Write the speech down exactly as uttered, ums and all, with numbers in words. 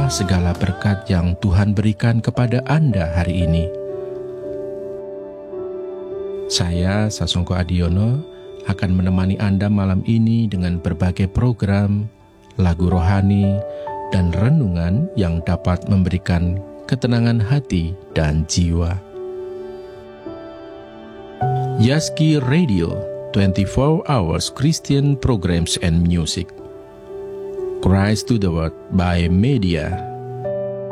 apa segala berkat yang Tuhan berikan kepada Anda hari ini. Saya, Sasongko Adiono, akan menemani Anda malam ini dengan berbagai program, lagu rohani, dan renungan yang dapat memberikan ketenangan hati dan jiwa. Yaski Radio, twenty-four hours Christian programs and music. Christ to the World by Media.